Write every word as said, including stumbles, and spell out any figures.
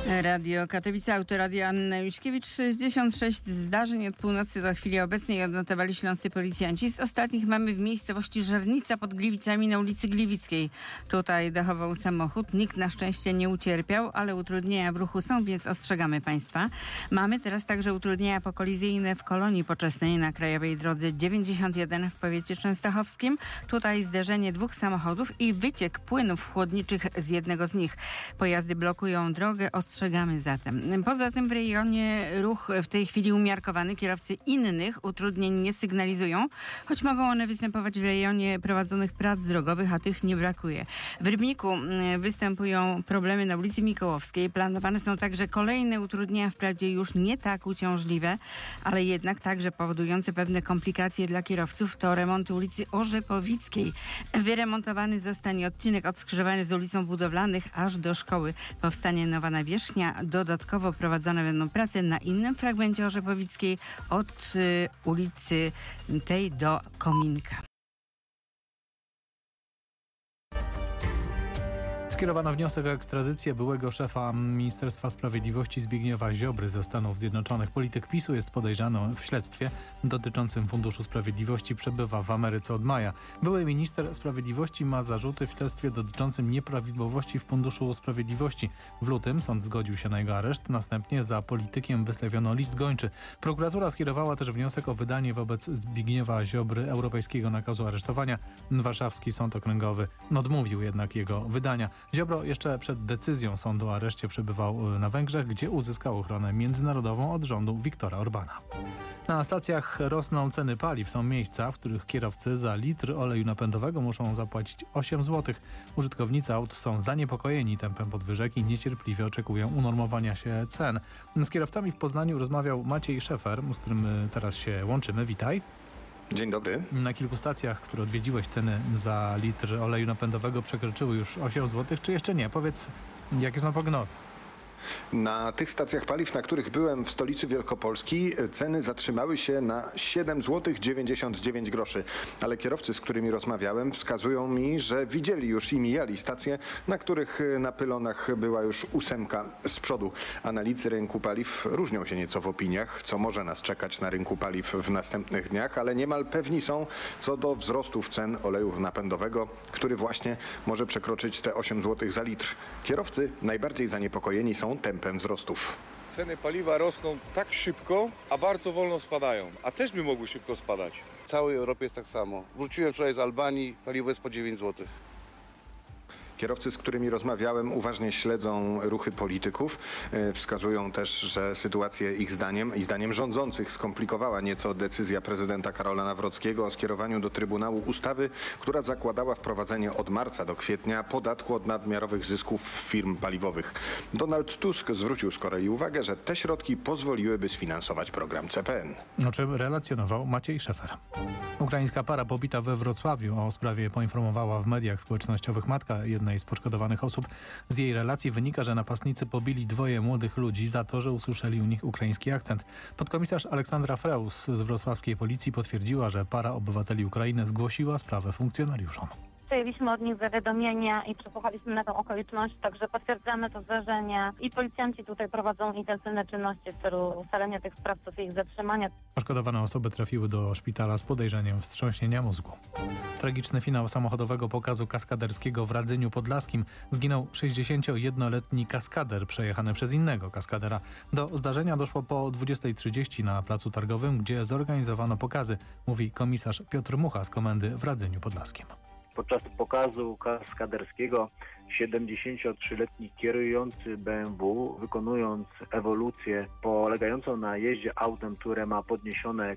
Radio Katowice, autoradio Anna Juśkiewicz. sześćdziesiąt sześć zdarzeń od północy do chwili obecnej odnotowali śląscy policjanci. Z ostatnich mamy w miejscowości Żernica pod Gliwicami na ulicy Gliwickiej. Tutaj dachował samochód. Nikt na szczęście nie ucierpiał, ale utrudnienia w ruchu są, więc ostrzegamy Państwa. Mamy teraz także utrudnienia pokolizyjne w Kolonii Poczesnej na krajowej drodze dziewięćdziesiąt jeden w powiecie częstochowskim. Tutaj zderzenie dwóch samochodów i wyciek płynów chłodniczych z jednego z nich. Pojazdy blokują drogę. Ostrzegamy zatem. Poza tym w rejonie ruch w tej chwili umiarkowany. Kierowcy innych utrudnień nie sygnalizują, choć mogą one występować w rejonie prowadzonych prac drogowych, a tych nie brakuje. W Rybniku występują problemy na ulicy Mikołowskiej. Planowane są także kolejne utrudnienia, wprawdzie już nie tak uciążliwe, ale jednak także powodujące pewne komplikacje dla kierowców. To remonty ulicy Orzepowickiej. Wyremontowany zostanie odcinek od skrzyżowania z ulicą Budowlanych aż do szkoły. Powstanie nowa nawierzchnia. Dodatkowo prowadzone będą prace na innym fragmencie Orzepowickiej od y, ulicy tej do Kominka. Skierowano wniosek o ekstradycję byłego szefa Ministerstwa Sprawiedliwości Zbigniewa Ziobry ze Stanów Zjednoczonych. Polityk PiSu jest podejrzany w śledztwie dotyczącym Funduszu Sprawiedliwości. Przebywa w Ameryce od maja. Były minister sprawiedliwości ma zarzuty w śledztwie dotyczącym nieprawidłowości w Funduszu Sprawiedliwości. W lutym sąd zgodził się na jego areszt. Następnie za politykiem wystawiono list gończy. Prokuratura skierowała też wniosek o wydanie wobec Zbigniewa Ziobry europejskiego nakazu aresztowania. Warszawski Sąd Okręgowy odmówił jednak jego wydania. Ziobro jeszcze przed decyzją sądu o areszcie przebywał na Węgrzech, gdzie uzyskał ochronę międzynarodową od rządu Viktora Orbana. Na stacjach rosną ceny paliw. Są miejsca, w których kierowcy za litr oleju napędowego muszą zapłacić osiem złotych. Użytkownicy aut są zaniepokojeni tempem podwyżek i niecierpliwie oczekują unormowania się cen. Z kierowcami w Poznaniu rozmawiał Maciej Szefer, z którym teraz się łączymy. Witaj. Dzień dobry. Na kilku stacjach, które odwiedziłeś, ceny za litr oleju napędowego przekroczyły już osiem złotych, czy jeszcze nie? Powiedz, jakie są prognozy? Na tych stacjach paliw, na których byłem w stolicy Wielkopolski, ceny zatrzymały się na siedem złotych dziewięćdziesiąt dziewięć groszy. Ale kierowcy, z którymi rozmawiałem, wskazują mi, że widzieli już i mijali stacje, na których na pylonach była już ósemka z przodu. Analizy rynku paliw różnią się nieco w opiniach, co może nas czekać na rynku paliw w następnych dniach, ale niemal pewni są co do wzrostów cen oleju napędowego, który właśnie może przekroczyć te osiem złotych za litr. Kierowcy najbardziej zaniepokojeni są tempem wzrostów. Ceny paliwa rosną tak szybko, a bardzo wolno spadają, a też by mogły szybko spadać. W całej Europie jest tak samo. Wróciłem wczoraj z Albanii, paliwo jest po dziewięć złotych. Kierowcy, z którymi rozmawiałem, uważnie śledzą ruchy polityków. Wskazują też, że sytuację ich zdaniem i zdaniem rządzących skomplikowała nieco decyzja prezydenta Karola Nawrockiego o skierowaniu do Trybunału ustawy, która zakładała wprowadzenie od marca do kwietnia podatku od nadmiarowych zysków firm paliwowych. Donald Tusk zwrócił z kolei uwagę, że te środki pozwoliłyby sfinansować program C P N. O czym relacjonował Maciej Szefer. Ukraińska para pobita we Wrocławiu. O sprawie poinformowała w mediach społecznościowych matka jednej z poszkodowanych osób. Z jej relacji wynika, że napastnicy pobili dwoje młodych ludzi za to, że usłyszeli u nich ukraiński akcent. Podkomisarz Aleksandra Freus z wrocławskiej policji potwierdziła, że para obywateli Ukrainy zgłosiła sprawę funkcjonariuszom. Przyjęliśmy od nich zawiadomienia i przesłuchaliśmy na tą okoliczność, także potwierdzamy to zdarzenie i policjanci tutaj prowadzą intensywne czynności w celu ustalenia tych sprawców i ich zatrzymania. Poszkodowane osoby trafiły do szpitala z podejrzeniem wstrząśnienia mózgu. Tragiczny finał samochodowego pokazu kaskaderskiego w Radzyniu Podlaskim. Zginął sześćdziesięciojednoletni kaskader przejechany przez innego kaskadera. Do zdarzenia doszło po dwudziestej trzydzieści na placu targowym, gdzie zorganizowano pokazy, mówi komisarz Piotr Mucha z komendy w Radzyniu Podlaskim. Podczas pokazu kaskaderskiego siedemdziesięciotrzyletni kierujący B M W, wykonując ewolucję polegającą na jeździe autem, które ma podniesione